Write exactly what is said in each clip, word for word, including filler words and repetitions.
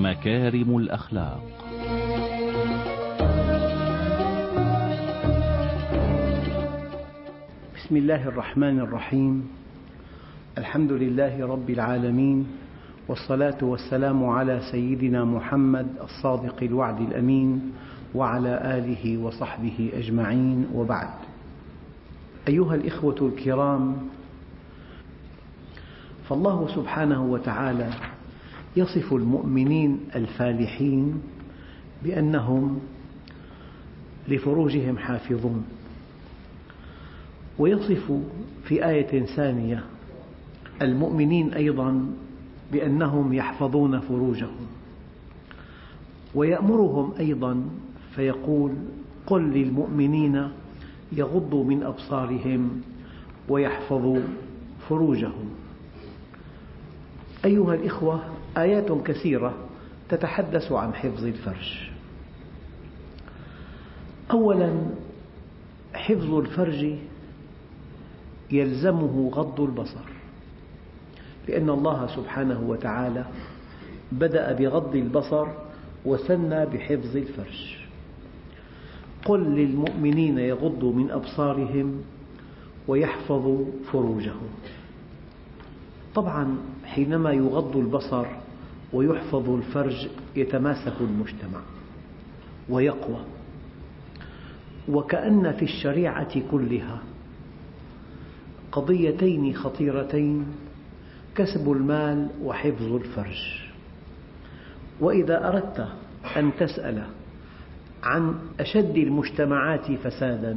مكارم الأخلاق. بسم الله الرحمن الرحيم. الحمد لله رب العالمين، والصلاة والسلام على سيدنا محمد الصادق الوعد الأمين وعلى آله وصحبه أجمعين، وبعد. أيها الإخوة الكرام، فالله سبحانه وتعالى يصف المؤمنين الفالحين بأنهم لفروجهم حافظون، ويصف في آية ثانية المؤمنين أيضا بأنهم يحفظون فروجهم، ويأمرهم أيضا فيقول: قل للمؤمنين يغضوا من أبصارهم ويحفظوا فروجهم. أيها الإخوة، آيات كثيرة تتحدث عن حفظ الفرج. أولا، حفظ الفرج يلزمه غض البصر، لأن الله سبحانه وتعالى بدأ بغض البصر وثنى بحفظ الفرج. قل للمؤمنين يغضوا من أبصارهم ويحفظوا فروجهم. طبعا حينما يغض البصر ويحفظ الفرج يتماسك المجتمع ويقوى، وكأن في الشريعة كلها قضيتين خطيرتين: كسب المال وحفظ الفرج. وإذا أردت أن تسأل عن أشد المجتمعات فسادا،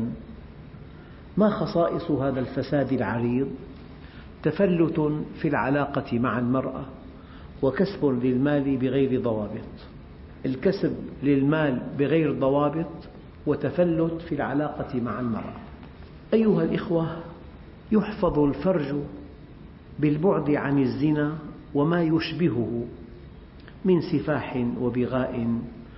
ما خصائص هذا الفساد العريض؟ تفلت في العلاقة مع المرأة، وكسب للمال بغير ضوابط. الكسب للمال بغير ضوابط وتفلت في العلاقة مع المرأة. أيها الإخوة، يحفظ الفرج بالبعد عن الزنا وما يشبهه من سفاح وبغاء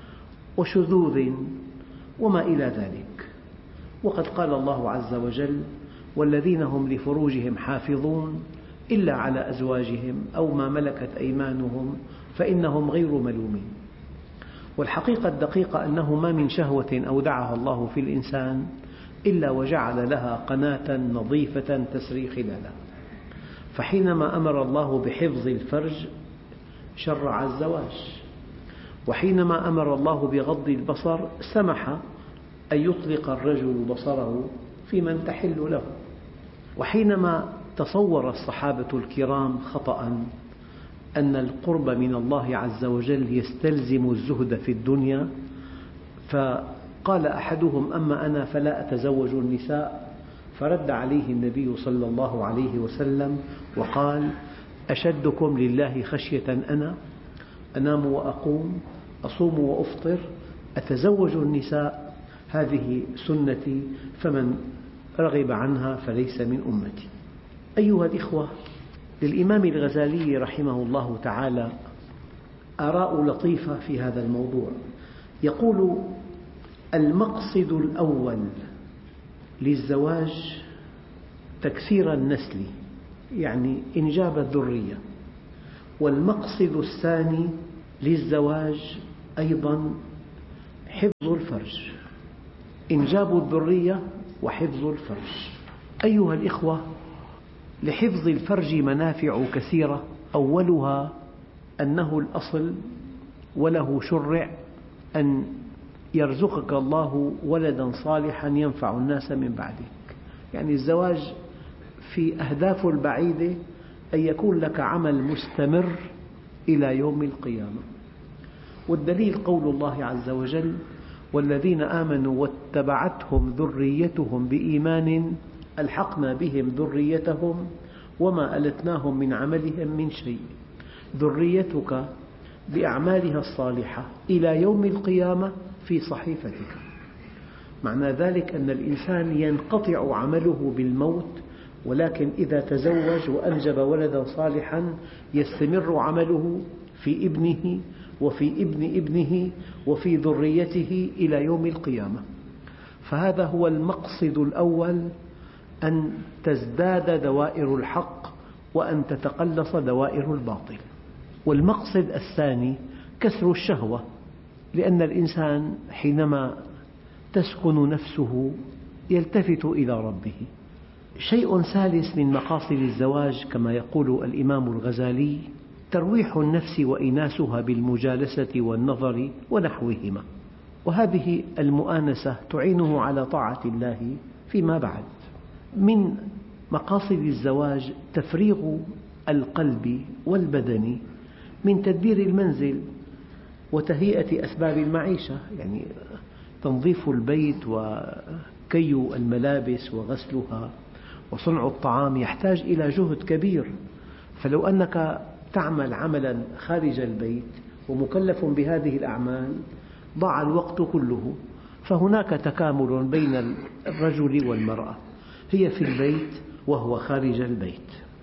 وشذوذ وما إلى ذلك. وقد قال الله عز وجل: والذين هم لفروجهم حافظون إلا على أزواجهم أو ما ملكت أيمانهم فإنهم غير ملومين. والحقيقة الدقيقة أنه ما من شهوة أودعها الله في الإنسان إلا وجعل لها قناة نظيفة تسري خلالها. فحينما أمر الله بحفظ الفرج شرع الزواج، وحينما أمر الله بغض البصر سمح أن يطلق الرجل بصره في من تحل له. وحينما تصور الصحابة الكرام خطأ أن القرب من الله عز وجل يستلزم الزهد في الدنيا، فقال أحدهم: أما أنا فلا أتزوج النساء، فرد عليه النبي صلى الله عليه وسلم وقال: أشدكم لله خشية أنا، أنام وأقوم، أصوم وأفطر، أتزوج النساء، هذه سنتي، فمن رغب عنها فليس من أمتي. أيها الإخوة، للإمام الغزالي رحمه الله تعالى آراء لطيفة في هذا الموضوع. يقول: المقصد الأول للزواج تكثير النسل، يعني إنجاب الذرية. والمقصد الثاني للزواج أيضا حفظ الفرج، إنجاب الذرية وحفظ الفرج. أيها الإخوة، لحفظ الفرج منافع كثيرة، أولها أنه الأصل وله شرع أن يرزقك الله ولدا صالحا ينفع الناس من بعدك. يعني الزواج في أهدافه البعيدة أن يكون لك عمل مستمر إلى يوم القيامة. والدليل قول الله عز وجل: والذين آمنوا واتبعتهم ذريتهم بإيمان ألحقنا بهم ذريتهم وما ألتناهم من عملهم من شيء. ذريتك بأعمالها الصالحة إلى يوم القيامة في صحيفتك. معنى ذلك أن الإنسان ينقطع عمله بالموت، ولكن إذا تزوج وأنجب ولدا صالحا يستمر عمله في ابنه وفي ابن ابنه وفي ذريته إلى يوم القيامة. فهذا هو المقصد الأول، أن تزداد دوائر الحق وأن تتقلص دوائر الباطل. والمقصد الثاني كسر الشهوة، لأن الإنسان حينما تسكن نفسه يلتفت إلى ربه. شيء ثالث من مقاصد الزواج كما يقول الإمام الغزالي: ترويح النفس وإناسها بالمجالسة والنظر ونحوهما، وهذه المؤانسة تعينه على طاعة الله فيما بعد. من مقاصد الزواج تفريغ القلب والبدن من تدبير المنزل وتهيئة أسباب المعيشة، يعني تنظيف البيت وكي الملابس وغسلها وصنع الطعام يحتاج إلى جهد كبير، فلو أنك تعمل عملا خارج البيت ومكلف بهذه الأعمال ضاع الوقت كله. فهناك تكامل بين الرجل والمرأة، هي في البيت وهو خارج البيت.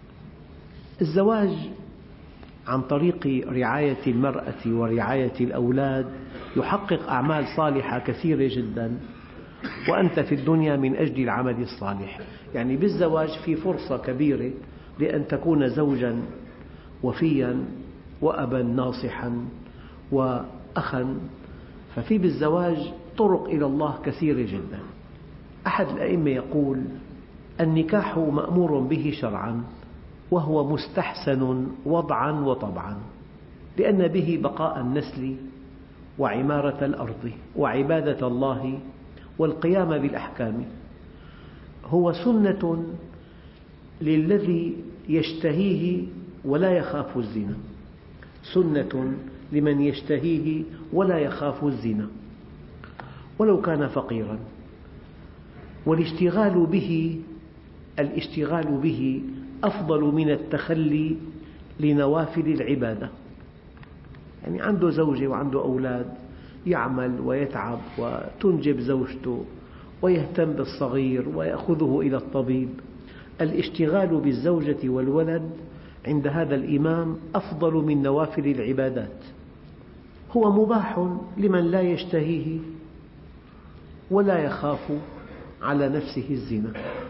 الزواج عن طريق رعاية المرأة ورعاية الأولاد يحقق أعمال صالحة كثيرة جدا، وأنت في الدنيا من أجل العمل الصالح. يعني بالزواج في فرصة كبيرة لأن تكون زوجا وفيا وأبا ناصحا وأخا، ففي بالزواج طرق إلى الله كثيرة جدا. أحد الأئمة يقول: النكاح مأمور به شرعا وهو مستحسن وضعا وطبعا، لأن به بقاء النسل وعمارة الأرض وعبادة الله والقيام بالأحكام. هو سنة للذي يشتهيه ولا يخاف الزنا، سنة لمن يشتهيه ولا يخاف الزنا ولو كان فقيرا. والاشتغال به الاشتغال به أفضل من التخلي لنوافل العبادة. يعني عنده زوجة وعنده أولاد، يعمل ويتعب وتنجب زوجته ويهتم بالصغير ويأخذه إلى الطبيب. الاشتغال بالزوجة والولد عند هذا الإمام أفضل من نوافل العبادات. هو مباح لمن لا يشتهيه ولا يخاف على نفسه الزنا،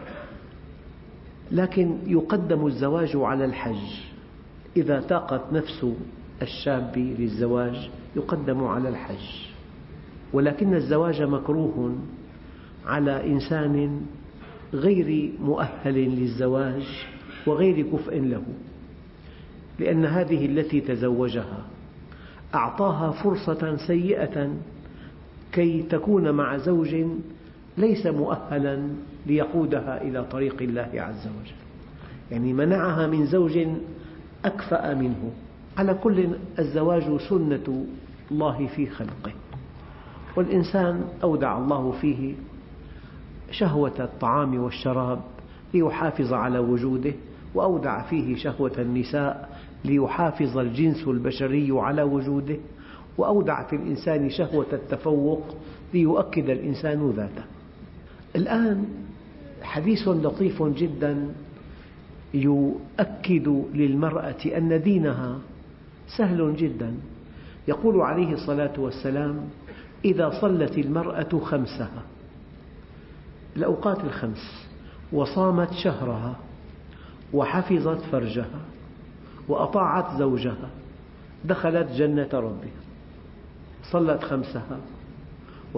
لكن يقدم الزواج على الحج. إذا طاقت نفس الشاب للزواج يقدم على الحج، ولكن الزواج مكروه على إنسان غير مؤهل للزواج وغير كفء له، لأن هذه التي تزوجها أعطاها فرصة سيئة كي تكون مع زوج ليس مؤهلا ليقودها إلى طريق الله عز وجل، يعني منعها من زوج أكفأ منه. على كل، الزواج سنة الله في خلقه، والإنسان أودع الله فيه شهوة الطعام والشراب ليحافظ على وجوده، وأودع فيه شهوة النساء ليحافظ الجنس البشري على وجوده، وأودع في الإنسان شهوة التفوق ليؤكد الإنسان ذاته. الآن حديث لطيف جدا يؤكد للمرأة أن دينها سهل جدا. يقول عليه الصلاة والسلام: إذا صلت المرأة خمسها، الأوقات الخمس، وصامت شهرها وحفظت فرجها وأطاعت زوجها دخلت جنة ربها. صلت خمسها